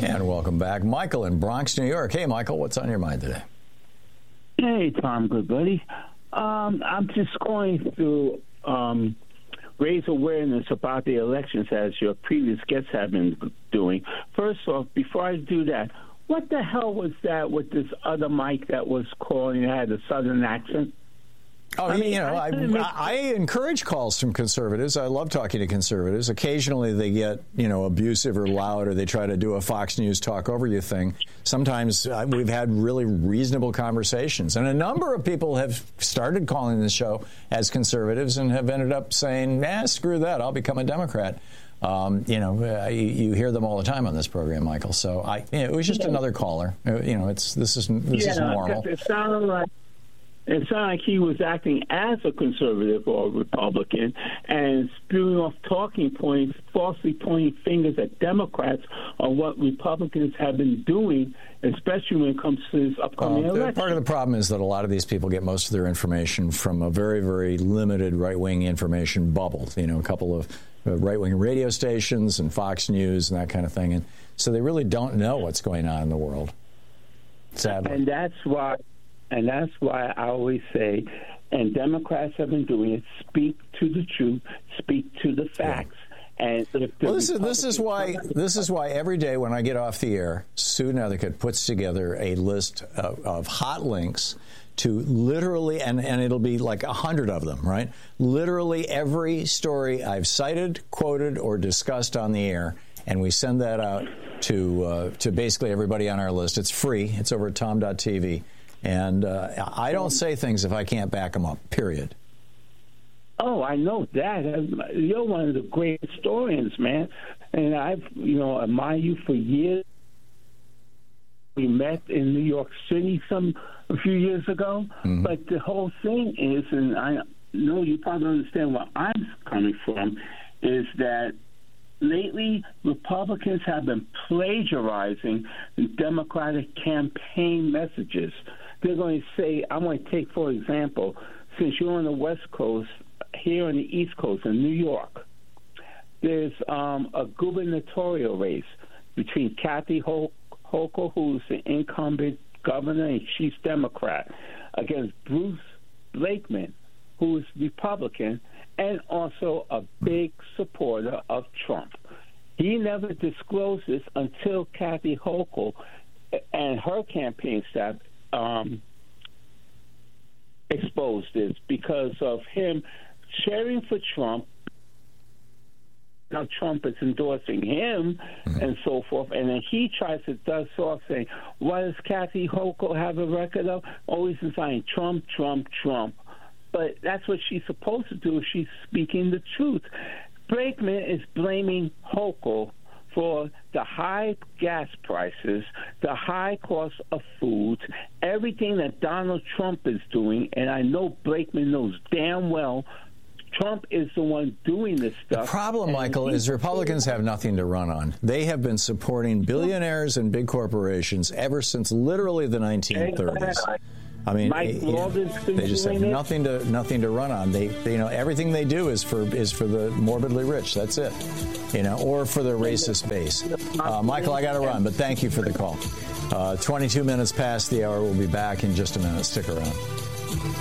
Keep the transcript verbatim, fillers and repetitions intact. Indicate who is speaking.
Speaker 1: And welcome back. Michael in Bronx, New York. Hey, Michael, what's on your mind today?
Speaker 2: Hey, Tom, good buddy. Um, I'm just going to um, raise awareness about the elections as your previous guests have been doing. First off, before I do that, what the hell was that with this other Mike that was calling that had a southern accent?
Speaker 1: Oh, I mean, you know, I, I, I encourage calls from conservatives. I love talking to conservatives. Occasionally they get, you know, abusive or loud, or they try to do a Fox News talk over you thing. Sometimes uh, we've had really reasonable conversations. And a number of people have started calling the show as conservatives and have ended up saying, nah, screw that, I'll become a Democrat. Um, you know, uh, you, you hear them all the time on this program, Michael. So I, you know, it was just another caller. Uh, you know, it's this is this
Speaker 2: yeah,
Speaker 1: is normal.
Speaker 2: It sounded like It sounded like he was acting as a conservative or a Republican and spewing off talking points, falsely pointing fingers at Democrats on what Republicans have been doing, especially when it comes to this upcoming
Speaker 1: well,
Speaker 2: election.
Speaker 1: Part of the problem is that a lot of these people get most of their information from a very, very limited right-wing information bubble. You know, a couple of right-wing radio stations and Fox News and that kind of thing. And so they really don't know what's going on in the world, sadly.
Speaker 2: And that's why... And that's why I always say, and Democrats have been doing it, speak to the truth, speak to the facts. Yeah. And if
Speaker 1: well, this is this is why this is why every day when I get off the air, Sue Nethercutt puts together a list of, of hot links to literally, and, and it'll be like a hundred of them, right? Literally every story I've cited, quoted, or discussed on the air, and we send that out to uh, to basically everybody on our list. It's free. It's over at tom dot t v. And uh, I don't say things if I can't back them up, period.
Speaker 2: Oh, I know that. You're one of the great historians, man. And I've, you know, admired you for years. We met in New York City some a few years ago. Mm-hmm. But the whole thing is, and I know you probably understand where I'm coming from, is that lately, Republicans have been plagiarizing Democratic campaign messages. They're going to say, I'm going to take, for example, since you're on the West Coast, here on the East Coast in New York, there's um, a gubernatorial race between Kathy Hochul, who's the incumbent governor and she's Democrat, against Bruce Blakeman, who's Republican, and also a big supporter of Trump. He never disclosed this until Kathy Hochul and her campaign staff um, exposed this because of him cheering for Trump. Now Trump is endorsing him mm-hmm. and so forth, and then he tries to dust off saying, what does Kathy Hochul have a record of? Always saying Trump, Trump, Trump. But that's what she's supposed to do if she's speaking the truth. Blakeman is blaming Hochul for the high gas prices, the high cost of food, everything that Donald Trump is doing, and I know Blakeman knows damn well Trump is the one doing this stuff.
Speaker 1: The problem, Michael, is Republicans have nothing to run on. They have been supporting billionaires and big corporations ever since literally the nineteen thirties. I mean,
Speaker 2: Mike
Speaker 1: you know, they just have nothing to nothing to run on. They, they, you know, everything they do is for is for the morbidly rich. That's it, you know, or for the racist base. Uh, Michael, I got to run, but thank you for the call. Uh, twenty-two minutes past the hour. We'll be back in just a minute. Stick around.